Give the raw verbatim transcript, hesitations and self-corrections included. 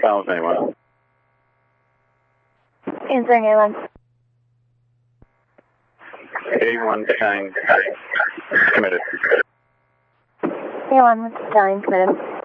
Charles A one. Answering A one. A one change committed. A one with change committed.